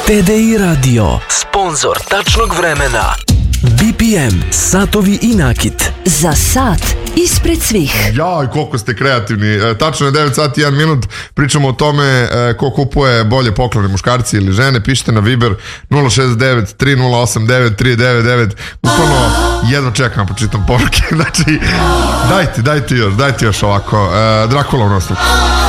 TDI Radio, sponsor tačnog vremena. BPM, satovi i nakit. Za sat ispred svih. Jaj, koliko ste kreativni. Tačno je 9 sati i 1 minut. Pričamo o tome ko kupuje bolje poklone, muškarci ili žene. Pišite na Viber 069 308 9399. Bukvalno jedno čekam, počitam poruke. Znači, dajte još ovako. Drakula u nastavku.